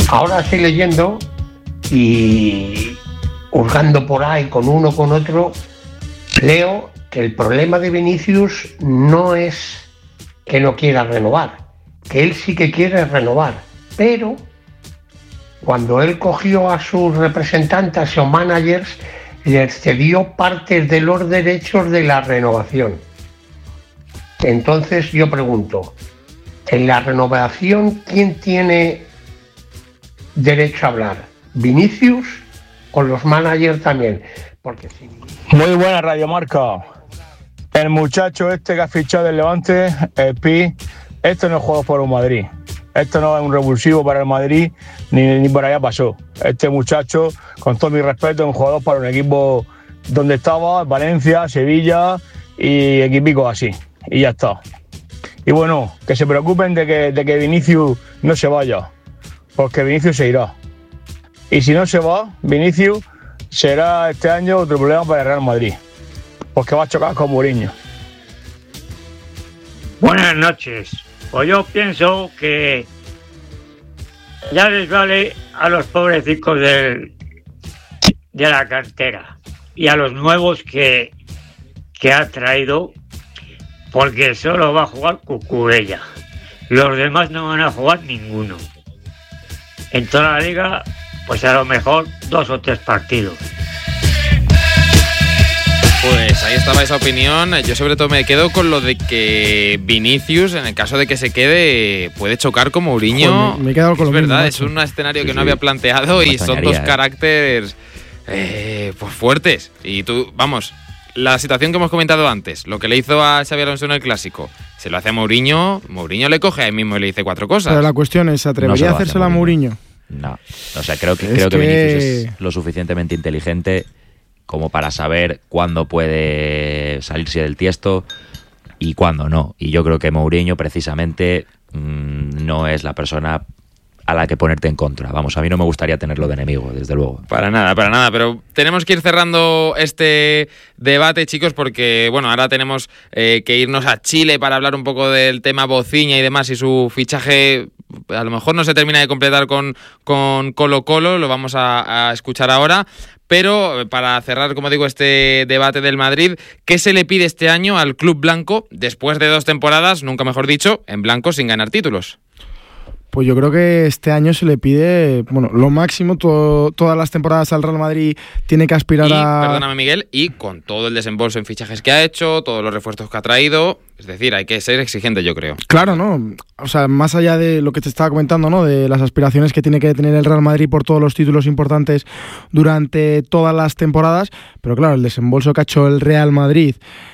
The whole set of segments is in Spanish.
Ahora estoy leyendo y hurgando por ahí con uno con otro, leo que el problema de Vinicius no es que no quiera renovar, que él sí que quiere renovar, pero cuando él cogió a sus representantes o managers, les cedió partes de los derechos de la renovación. Entonces yo pregunto, en la renovación, ¿quién tiene derecho a hablar? ¿Vinicius o los managers también? Porque sí. Muy buena Radio Marca. El muchacho este que ha fichado del Levante, el Pi, esto no juega por un Madrid. Esto no es un revulsivo para el Madrid, ni por allá pasó. Este muchacho, con todo mi respeto, es un jugador para un equipo donde estaba, Valencia, Sevilla y equipicos así. Y ya está. Y bueno, que se preocupen de que Vinicius no se vaya, porque Vinicius se irá. Y si no se va, Vinicius será este año otro problema para el Real Madrid, porque va a chocar con Mourinho. Buenas noches. Pues yo pienso que ya les vale a los pobrecitos de la cantera y a los nuevos que ha traído, porque solo va a jugar Cucurella. Los demás no van a jugar ninguno. En toda la liga, pues a lo mejor 2 o 3 partidos. Pues ahí estaba esa opinión. Yo sobre todo me quedo con lo de que Vinicius, en el caso de que se quede, puede chocar con Mourinho. Joder, me he quedado con es lo verdad, mismo, es un escenario que sí, no había planteado y son dos extrañaría, caracteres pues fuertes. Y tú, vamos, la situación que hemos comentado antes, lo que le hizo a Xabi Alonso en el Clásico, se lo hace a Mourinho le coge a él mismo y le dice 4 cosas. Pero la cuestión es, ¿se atrevería a hacérsela a Mourinho? No, o sea, creo que Vinicius es lo suficientemente inteligente como para saber cuándo puede salirse del tiesto y cuándo no. Y yo creo que Mourinho precisamente no es la persona a la que ponerte en contra. Vamos, a mí no me gustaría tenerlo de enemigo, desde luego. Para nada, pero tenemos que ir cerrando este debate, chicos, porque bueno, ahora tenemos que irnos a Chile para hablar un poco del tema Bociña y demás, y su fichaje a lo mejor no se termina de completar con Colo-Colo, lo vamos a escuchar ahora. Pero para cerrar, como digo, este debate del Madrid, ¿qué se le pide este año al club blanco después de 2 temporadas, nunca mejor dicho, en blanco sin ganar títulos? Pues yo creo que este año se le pide, bueno, lo máximo, todas las temporadas al Real Madrid tiene que aspirar perdóname, Miguel, y con todo el desembolso en fichajes que ha hecho, todos los refuerzos que ha traído, es decir, hay que ser exigente, yo creo. Claro, ¿no? O sea, más allá de lo que te estaba comentando, ¿no? De las aspiraciones que tiene que tener el Real Madrid por todos los títulos importantes durante todas las temporadas, pero claro, el desembolso que ha hecho el Real Madrid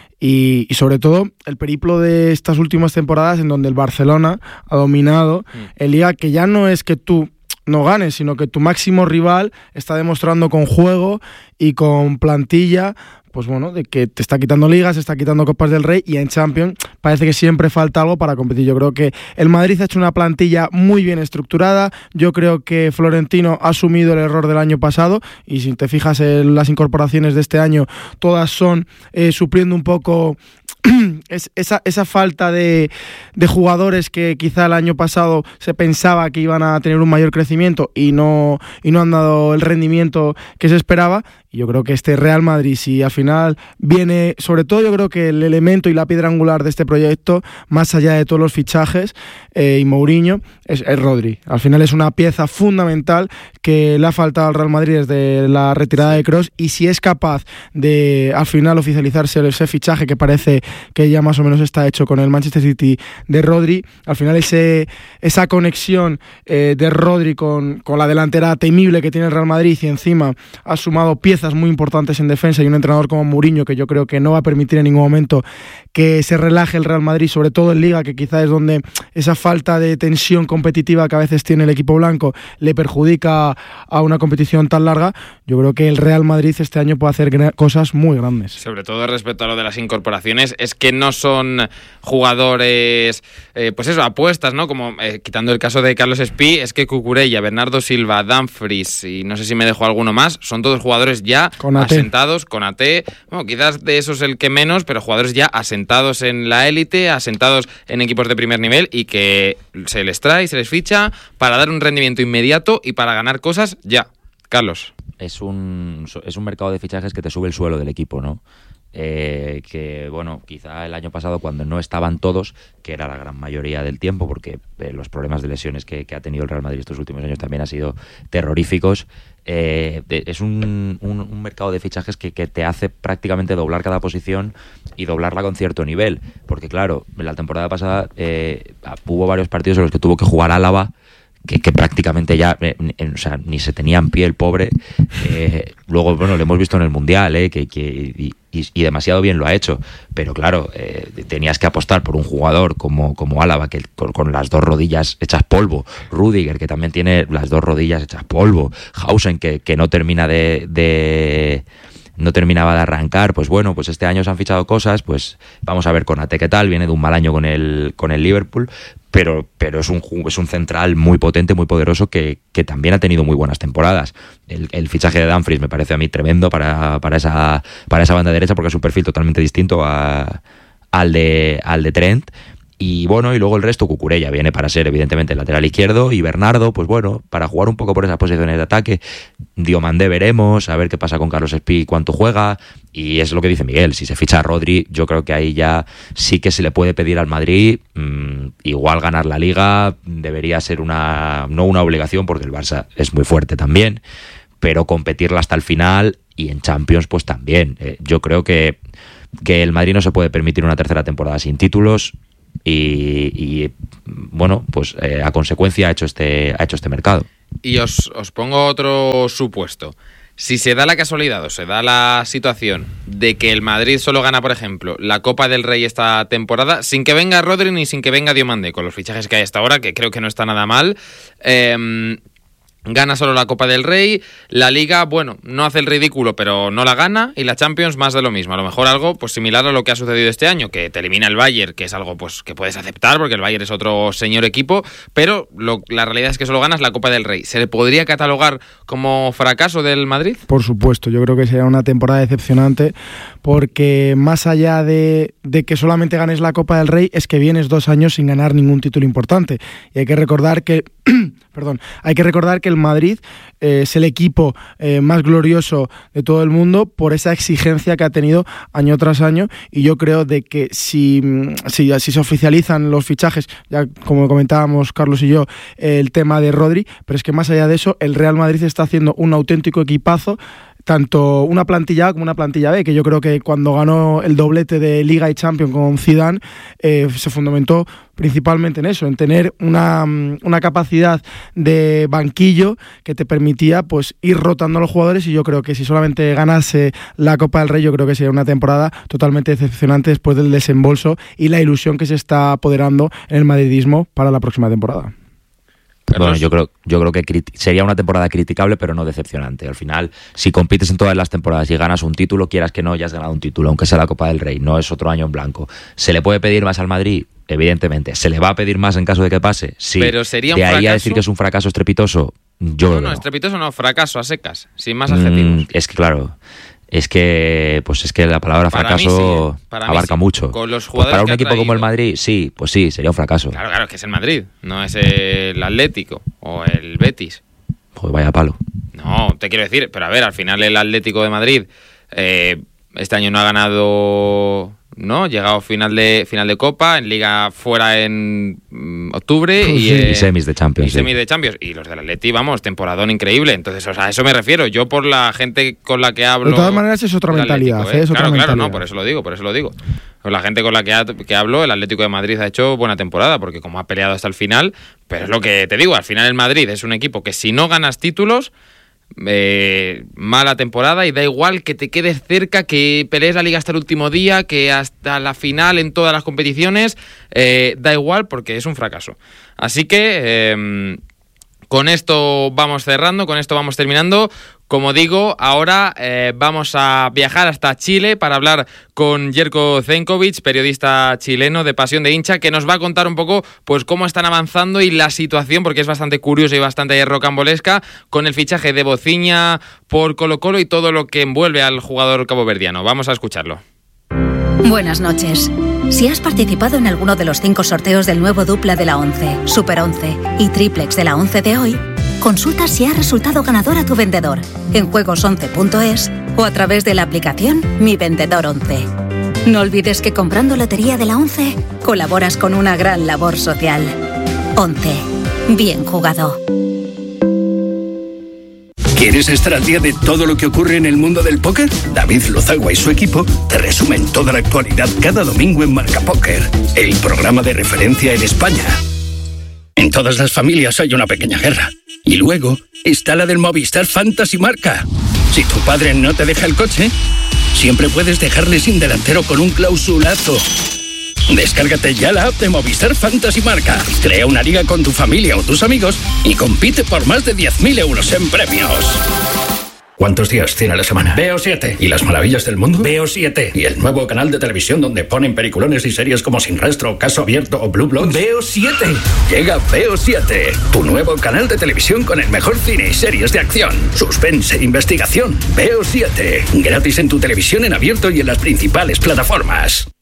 y sobre todo el periplo de estas últimas temporadas en donde el Barcelona ha dominado en Liga, que ya no es que tú no ganes, sino que tu máximo rival está demostrando con juego y con plantilla, pues bueno, de que te está quitando ligas, está quitando Copas del Rey, y en Champions parece que siempre falta algo para competir. Yo creo que el Madrid ha hecho una plantilla muy bien estructurada. Yo creo que Florentino ha asumido el error del año pasado, y si te fijas en las incorporaciones de este año, todas son supliendo un poco esa falta de jugadores que quizá el año pasado se pensaba que iban a tener un mayor crecimiento y no han dado el rendimiento que se esperaba. Y yo creo que este Real Madrid, si al final viene, sobre todo yo creo que el elemento y la piedra angular de este proyecto, más allá de todos los fichajes y Mourinho, es Rodri. Al final es una pieza fundamental que le ha faltado al Real Madrid desde la retirada de Kroos, y si es capaz de al final oficializarse ese fichaje que parece que ya más o menos está hecho con el Manchester City de Rodri, al final esa conexión de Rodri con la delantera temible que tiene el Real Madrid, y encima ha sumado piezas muy importantes en defensa y un entrenador como Mourinho, que yo creo que no va a permitir en ningún momento que se relaje el Real Madrid, sobre todo en Liga, que quizás es donde esa falta de tensión competitiva que a veces tiene el equipo blanco le perjudica a una competición tan larga. Yo creo que el Real Madrid este año puede hacer cosas muy grandes. Sobre todo respecto a lo de las incorporaciones, es que no son jugadores, pues eso, apuestas, ¿no? Como quitando el caso de Carlos Espí, es que Cucurella, Bernardo Silva, Dumfries y no sé si me dejo alguno más, son todos jugadores ya asentados, Konaté, bueno, quizás de esos el que menos, pero jugadores ya asentados en la élite, asentados en equipos de primer nivel y que se les trae, se les ficha para dar un rendimiento inmediato y para ganar cosas ya. Carlos. Es un mercado de fichajes que te sube el suelo del equipo, ¿no? Que bueno, quizá el año pasado cuando no estaban todos, que era la gran mayoría del tiempo, porque los problemas de lesiones que ha tenido el Real Madrid estos últimos años también han sido terroríficos. Es un mercado de fichajes que te hace prácticamente doblar cada posición y doblarla con cierto nivel, porque claro, en la temporada pasada hubo varios partidos en los que tuvo que jugar Álava, que prácticamente ya o sea, ni se tenía en pie el pobre. Luego, bueno, lo hemos visto en el Mundial, y demasiado bien lo ha hecho, pero claro, tenías que apostar por un jugador como Álava, que con las dos rodillas hechas polvo, Rüdiger, que también tiene las dos rodillas hechas polvo, Hausen, que no termina no terminaba de arrancar. Pues bueno, pues este año se han fichado cosas, pues vamos a ver Konaté qué tal, viene de un mal año con el Liverpool, pero es un central muy potente, muy poderoso, que también ha tenido muy buenas temporadas. El fichaje de Dumfries me parece a mí tremendo para esa banda derecha, porque es un perfil totalmente distinto al de Trent. Y bueno, y luego el resto, Cucurella viene para ser evidentemente el lateral izquierdo, y Bernardo, pues bueno, para jugar un poco por esas posiciones de ataque. Diomandé veremos, a ver qué pasa con Carlos Espí, cuánto juega, y es lo que dice Miguel, si se ficha a Rodri, yo creo que ahí ya sí que se le puede pedir al Madrid, igual ganar la Liga debería ser no una obligación, porque el Barça es muy fuerte también, pero competirla hasta el final, y en Champions pues también. Yo creo que el Madrid no se puede permitir una tercera temporada sin títulos. Y bueno, pues a consecuencia ha hecho este mercado. Y os pongo otro supuesto. Si se da la casualidad o se da la situación de que el Madrid solo gana, por ejemplo, la Copa del Rey esta temporada, sin que venga Rodri ni sin que venga Diomandé, con los fichajes que hay hasta ahora, que creo que no está nada mal, gana solo la Copa del Rey, la Liga, bueno, no hace el ridículo, pero no la gana, y la Champions más de lo mismo. A lo mejor algo pues similar a lo que ha sucedido este año, que te elimina el Bayern, que es algo pues que puedes aceptar, porque el Bayern es otro señor equipo, pero la realidad es que solo ganas la Copa del Rey. ¿Se le podría catalogar como fracaso del Madrid? Por supuesto, yo creo que sería una temporada decepcionante, porque más allá de que solamente ganes la Copa del Rey, es que vienes 2 años sin ganar ningún título importante. Y hay que recordar que el Madrid es el equipo más glorioso de todo el mundo por esa exigencia que ha tenido año tras año, y yo creo de que si se oficializan los fichajes, ya como comentábamos Carlos y yo, el tema de Rodri, pero es que más allá de eso, el Real Madrid está haciendo un auténtico equipazo, tanto una plantilla A como una plantilla B, que yo creo que cuando ganó el doblete de Liga y Champions con Zidane, se fundamentó principalmente en eso, en tener una capacidad de banquillo que te permitía pues ir rotando a los jugadores, y yo creo que si solamente ganase la Copa del Rey, yo creo que sería una temporada totalmente decepcionante después del desembolso y la ilusión que se está apoderando en el madridismo para la próxima temporada. Bueno, yo creo que sería una temporada criticable, pero no decepcionante. Al final, si compites en todas las temporadas y ganas un título, quieras que no, ya has ganado un título, aunque sea la Copa del Rey, no es otro año en blanco. ¿Se le puede pedir más al Madrid? Evidentemente. ¿Se le va a pedir más en caso de que pase? Sí. Pero sería un de ahí fracaso. A decir que es un fracaso estrepitoso, No, estrepitoso no, fracaso a secas, sin más adjetivos. Es que claro, es que la palabra para fracaso abarca mucho. Con los pues para un equipo traído, como el Madrid, sí, pues sí, sería un fracaso. Claro, que es el Madrid, no es el Atlético o el Betis. Pues vaya palo. No, te quiero decir, pero a ver, al final el Atlético de Madrid este año no ha ganado, ¿no? Llegado final de Copa, en Liga fuera en octubre y semis de Champions. Y semis de Champions. Y los del Atleti, vamos, temporadón increíble. Entonces, o sea, a eso me refiero. Yo por la gente con la que hablo... De todas maneras es otra mentalidad, Claro, no, por eso lo digo. Con la gente con la que hablo, el Atlético de Madrid ha hecho buena temporada, porque como ha peleado hasta el final, pero es lo que te digo, al final el Madrid es un equipo que si no ganas títulos... mala temporada, y da igual que te quedes cerca, que pelees la Liga hasta el último día, que hasta la final en todas las competiciones, da igual, porque es un fracaso. Así que Con esto vamos cerrando, con esto vamos terminando. Como digo, ahora vamos a viajar hasta Chile para hablar con Jerko Zenkovic, periodista chileno de Pasión de Hincha, que nos va a contar un poco pues cómo están avanzando y la situación, porque es bastante curiosa y bastante rocambolesca, con el fichaje de Bociña por Colo-Colo y todo lo que envuelve al jugador caboverdiano. Vamos a escucharlo. Buenas noches. Si has participado en alguno de los 5 sorteos del nuevo dupla de la 11, Super 11 y Triplex de la 11 de hoy, consulta si ha resultado ganador a tu vendedor en juegos11.es o a través de la aplicación Mi Vendedor 11. No olvides que comprando lotería de la 11 colaboras con una gran labor social. 11. Bien jugado. ¿Quieres estar al día de todo lo que ocurre en el mundo del póker? David Lozagua y su equipo te resumen toda la actualidad cada domingo en Marca Póker, el programa de referencia en España. En todas las familias hay una pequeña guerra. Y luego está la del Movistar Fantasy Marca. Si tu padre no te deja el coche, siempre puedes dejarle sin delantero con un clausulazo. Descárgate ya la app de Movistar Fantasy Marca. Crea una liga con tu familia o tus amigos y compite por más de 10.000 euros en premios. ¿Cuántos días tiene la semana? Veo 7. ¿Y las maravillas del mundo? Veo 7. ¿Y el nuevo canal de televisión donde ponen peliculones y series como Sin Rastro, Caso Abierto o Blue Bloods? Veo 7. Llega Veo 7, tu nuevo canal de televisión con el mejor cine y series de acción, suspense e investigación. Veo 7. Gratis en tu televisión en abierto y en las principales plataformas.